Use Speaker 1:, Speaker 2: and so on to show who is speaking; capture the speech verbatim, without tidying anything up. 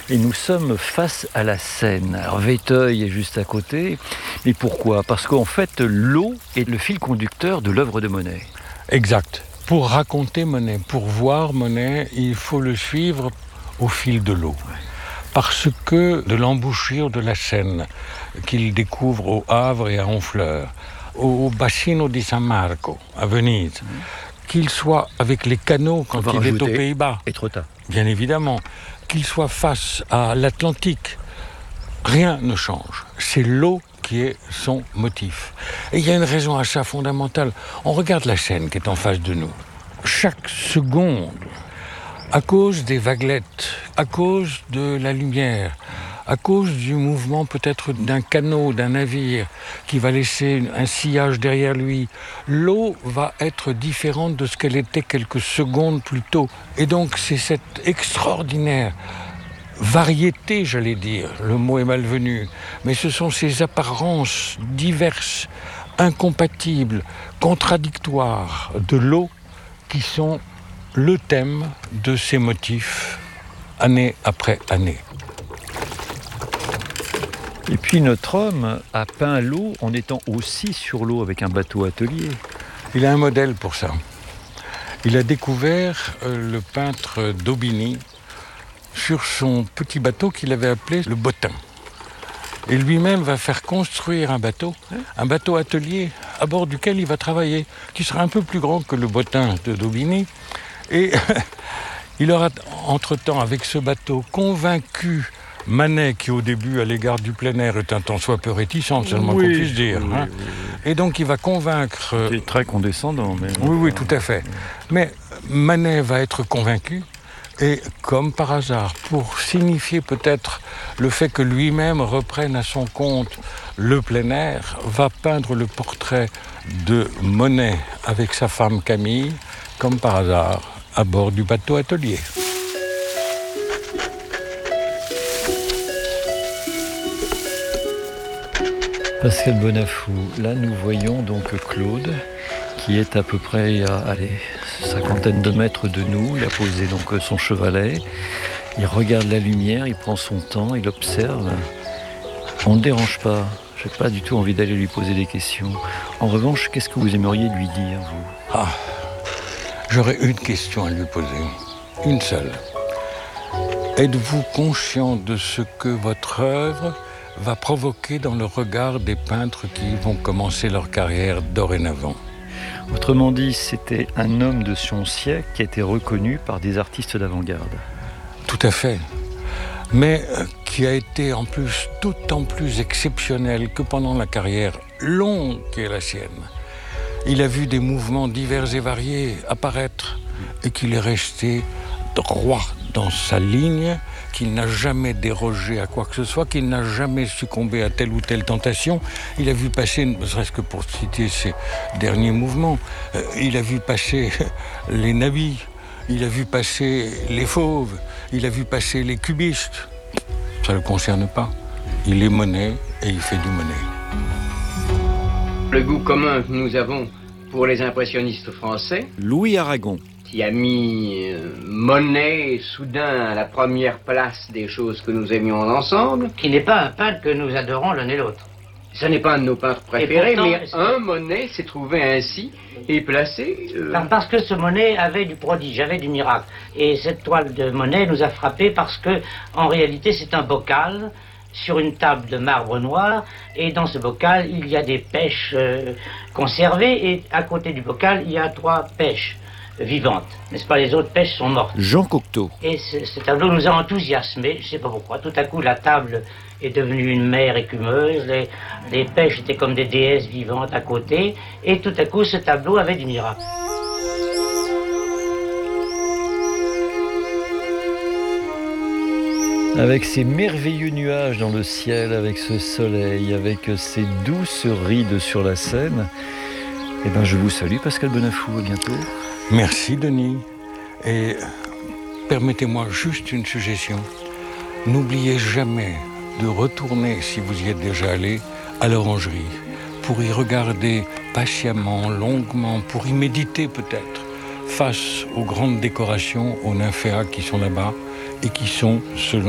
Speaker 1: Et nous sommes face à la Seine. Alors Véteuil est juste à côté. Mais pourquoi? Parce qu'en fait, l'eau est le fil conducteur de l'œuvre de Monet.
Speaker 2: Exact. Pour raconter Monet, pour voir Monet, il faut le suivre au fil de l'eau. Parce que de l'embouchure de la Seine qu'il découvre au Havre et à Honfleur, au Bacino di San Marco, à Venise, mmh. qu'il soit avec les canaux quand il est aux Pays-Bas,
Speaker 1: Etretat.
Speaker 2: Bien évidemment, qu'il soit face à l'Atlantique, rien ne change. C'est l'eau qui est son motif. Et il y a une raison à ça fondamentale. On regarde la Seine qui est en face de nous. Chaque seconde, à cause des vaguelettes, à cause de la lumière, à cause du mouvement peut-être d'un canot, d'un navire qui va laisser un sillage derrière lui, l'eau va être différente de ce qu'elle était quelques secondes plus tôt. Et donc c'est cette extraordinaire variété, j'allais dire, le mot est malvenu, mais ce sont ces apparences diverses, incompatibles, contradictoires de l'eau qui sont le thème de ces motifs, année après année.
Speaker 1: Et puis notre homme a peint l'eau en étant aussi sur l'eau avec un bateau atelier.
Speaker 2: Il a un modèle pour ça. Il a découvert euh, le peintre Daubigny sur son petit bateau qu'il avait appelé le Bottin. Et lui-même va faire construire un bateau, un bateau atelier à bord duquel il va travailler, qui sera un peu plus grand que le Bottin de Daubigny. Et il aura entre-temps, avec ce bateau, convaincu Manet, qui au début, à l'égard du plein air, est un tant soit peu réticent, seulement oui, qu'on puisse dire. Oui, hein. oui, oui. Et donc il va convaincre...
Speaker 1: C'est très condescendant. Mais...
Speaker 2: Oui, oui, tout à fait. Mais Manet va être convaincu, et comme par hasard, pour signifier peut-être le fait que lui-même reprenne à son compte le plein air, va peindre le portrait de Monet avec sa femme Camille, comme par hasard, à bord du bateau atelier.
Speaker 1: Pascal Bonafou, là nous voyons donc Claude, qui est à peu près à allez, cinquantaine de mètres de nous. Il a posé donc son chevalet, il regarde la lumière, il prend son temps, il observe. On ne dérange pas, je n'ai pas du tout envie d'aller lui poser des questions. En revanche, qu'est-ce que vous aimeriez lui dire, vous?
Speaker 2: Ah, j'aurais une question à lui poser, une seule. Êtes-vous conscient de ce que votre œuvre va provoquer dans le regard des peintres qui vont commencer leur carrière dorénavant?
Speaker 1: Autrement dit, c'était un homme de son siècle qui a été reconnu par des artistes d'avant-garde.
Speaker 2: Tout à fait. Mais qui a été en plus d'autant plus exceptionnel que pendant la carrière longue qui est la sienne, il a vu des mouvements divers et variés apparaître et qu'il est resté droit dans sa ligne, qu'il n'a jamais dérogé à quoi que ce soit, qu'il n'a jamais succombé à telle ou telle tentation. Il a vu passer, ne serait-ce que pour citer ses derniers mouvements, euh, il a vu passer les nabis, il a vu passer les fauves, il a vu passer les cubistes. Ça ne le concerne pas. Il est Monet et il fait du Monet.
Speaker 3: Le goût commun que nous avons pour les impressionnistes français,
Speaker 1: Louis Aragon,
Speaker 3: qui a mis euh, Monet soudain à la première place des choses que nous aimions ensemble.
Speaker 4: Qui n'est pas un peintre que nous adorons l'un et l'autre.
Speaker 3: Ce n'est pas un de nos peintres préférés,
Speaker 4: pourtant,
Speaker 3: mais un Monet s'est trouvé ainsi et placé... Euh...
Speaker 4: Parce que ce Monet avait du prodige, avait du miracle. Et cette toile de Monet nous a frappés parce que, en réalité, c'est un bocal sur une table de marbre noir, et dans ce bocal, il y a des pêches euh, conservées, et à côté du bocal, il y a trois pêches vivantes, n'est-ce pas? Les autres pêches sont mortes.
Speaker 1: Jean Cocteau.
Speaker 4: Et ce, ce tableau nous a enthousiasmés, je ne sais pas pourquoi. Tout à coup, la table est devenue une mer écumeuse, les, les pêches étaient comme des déesses vivantes à côté, et tout à coup, ce tableau avait du miracle.
Speaker 1: Avec ces merveilleux nuages dans le ciel, avec ce soleil, avec ces douces rides sur la Seine, eh ben je vous salue Pascal Bonafou, à bientôt.
Speaker 2: Merci Denis. Et permettez-moi juste une suggestion. N'oubliez jamais de retourner, si vous y êtes déjà allé, à l'Orangerie, pour y regarder patiemment, longuement, pour y méditer peut-être, face aux grandes décorations, aux nymphéas qui sont là-bas et qui sont, selon